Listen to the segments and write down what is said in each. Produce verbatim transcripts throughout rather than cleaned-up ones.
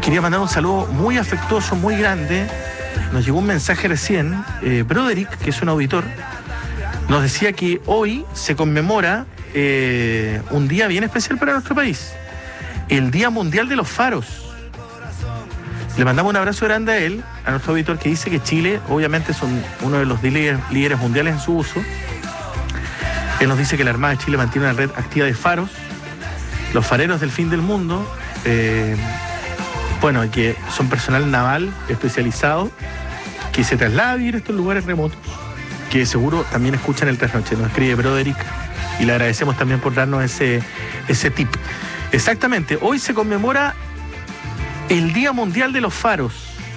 quería mandar un saludo muy afectuoso, muy grande. Nos llegó un mensaje recién. Eh, Broderick, que es un auditor, nos decía que hoy se conmemora eh, un día bien especial para nuestro país. El Día Mundial de los Faros. Le mandamos un abrazo grande a él, a nuestro auditor, que dice que Chile, obviamente, son uno de los líderes, líderes mundiales en su uso. Él nos dice que la Armada de Chile mantiene una red activa de faros, los fareros del fin del mundo, eh, bueno, que son personal naval especializado, que se traslada a vivir a estos lugares remotos, que seguro también escuchan el trasnoche. Nos escribe Broderick y le agradecemos también por darnos ese, ese tip. Exactamente, hoy se conmemora el Día Mundial de los Faros.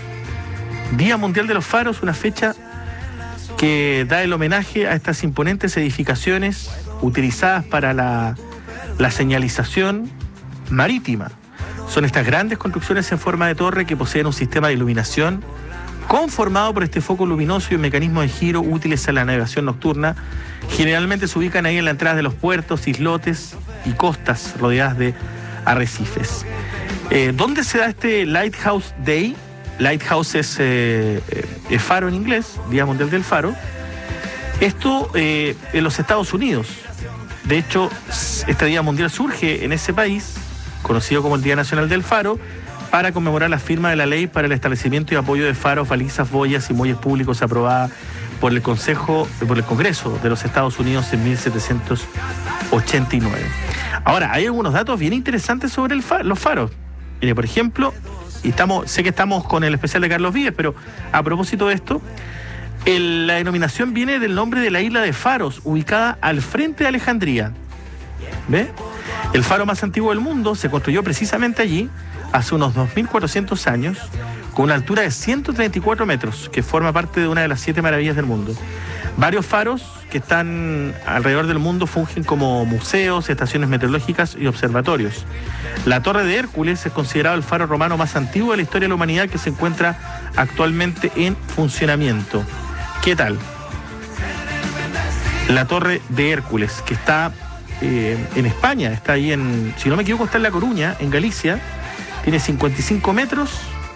Día Mundial de los Faros, una fecha que da el homenaje a estas imponentes edificaciones utilizadas para la, la señalización marítima. Son estas grandes construcciones en forma de torre que poseen un sistema de iluminación conformado por este foco luminoso y un mecanismo de giro útiles a la navegación nocturna. Generalmente se ubican ahí en la entrada de los puertos, islotes y costas rodeadas de arrecifes. Eh, ¿Dónde se da este Lighthouse Day? Lighthouse es eh, eh, faro en inglés, Día Mundial del Faro. Esto eh, en los Estados Unidos. De hecho, este Día Mundial surge en ese país, conocido como el Día Nacional del Faro, para conmemorar la firma de la ley para el establecimiento y apoyo de faros, balizas, boyas y muelles públicos aprobada por el Consejo, por el Congreso de los Estados Unidos en mil setecientos ochenta y nueve. Ahora, hay algunos datos bien interesantes sobre el fa- los faros. Mire, por ejemplo, y estamos, sé que estamos con el especial de Carlos Vives, pero a propósito de esto, el, la denominación viene del nombre de la isla de Faros, ubicada al frente de Alejandría. ¿Ve? El faro más antiguo del mundo se construyó precisamente allí, hace unos dos mil cuatrocientos años, con una altura de ciento treinta y cuatro metros, que forma parte de una de las siete maravillas del mundo. Varios faros que están alrededor del mundo fungen como museos, estaciones meteorológicas y observatorios. La Torre de Hércules es considerado el faro romano más antiguo de la historia de la humanidad, que se encuentra actualmente en funcionamiento. ¿Qué tal? La Torre de Hércules, que está eh, en España, está ahí en, si no me equivoco, está en La Coruña, en Galicia, tiene cincuenta y cinco metros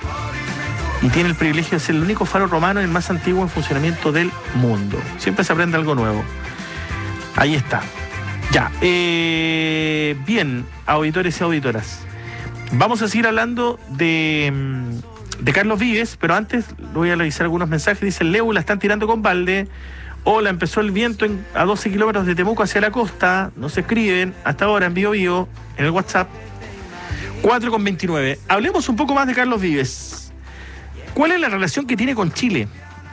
y tiene el privilegio de ser el único faro romano y el más antiguo en funcionamiento del mundo. Siempre se aprende algo nuevo. Ahí está. Ya, eh, bien, auditores y auditoras. Vamos a seguir hablando de, de Carlos Vives, pero antes voy a revisar algunos mensajes. Dice, Leu, la están tirando con balde. Hola, empezó el viento en, a doce kilómetros de Temuco hacia la costa. No se escriben hasta ahora en Bio Bio, en el WhatsApp. cuatro con veintinueve. Hablemos un poco más de Carlos Vives. ¿Cuál es la relación que tiene con Chile?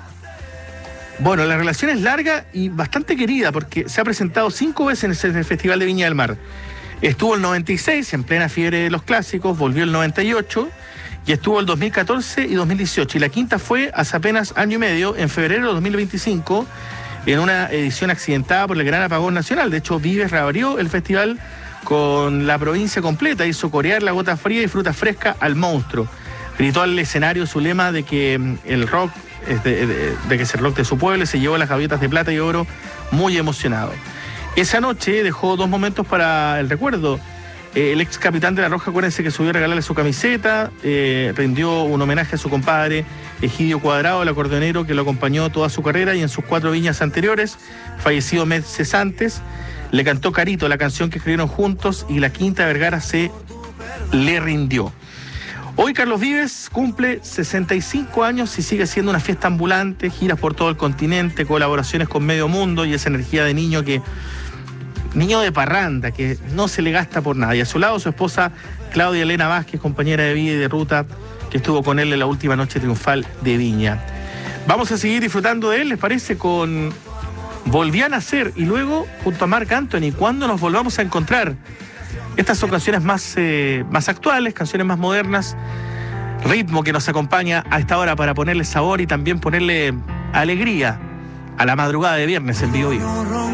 Bueno, la relación es larga y bastante querida porque se ha presentado cinco veces en el Festival de Viña del Mar. Estuvo el noventa y seis, en plena fiebre de los clásicos, volvió el noventa y ocho y estuvo el dos mil catorce y dos mil dieciocho. Y la quinta fue hace apenas año y medio, en febrero de dos mil veinticinco, en una edición accidentada por el gran apagón nacional. De hecho, Vives reabrió el festival con la provincia completa, hizo corear la gota fría y fruta fresca al monstruo. Gritó al escenario su lema de que el rock, de, de, de que es el rock de su pueblo, se llevó las gaviotas de plata y oro, muy emocionado. Esa noche dejó dos momentos para el recuerdo. Eh, el ex capitán de La Roja, acuérdense que subió a regalarle su camiseta, eh, rindió un homenaje a su compadre Egidio Cuadrado, el acordeonero que lo acompañó toda su carrera y en sus cuatro viñas anteriores, fallecido meses antes. Le cantó Carito, la canción que escribieron juntos, y la Quinta Vergara se le rindió. Hoy Carlos Vives cumple sesenta y cinco años y sigue siendo una fiesta ambulante, giras por todo el continente, colaboraciones con medio mundo y esa energía de niño que niño de parranda, que no se le gasta por nada. Y a su lado su esposa Claudia Elena Vázquez, compañera de vida y de ruta, que estuvo con él en la última noche triunfal de Viña. Vamos a seguir disfrutando de él, ¿les parece? Con Volví a nacer y luego junto a Marc Anthony, ¿cuándo nos volvamos a encontrar? Estas son canciones más, eh, más actuales, canciones más modernas, ritmo que nos acompaña a esta hora para ponerle sabor y también ponerle alegría a la madrugada de viernes en Bio Bio.